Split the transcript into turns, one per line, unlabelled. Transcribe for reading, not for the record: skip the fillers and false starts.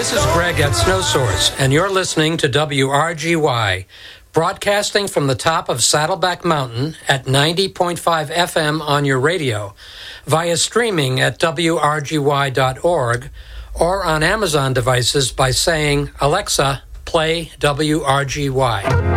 This is Greg at Snowsource, and you're listening to WRGY, broadcasting from the top of Saddleback Mountain at 90.5 FM on your radio, via streaming at WRGY.org, or on Amazon devices by saying, Alexa, play WRGY.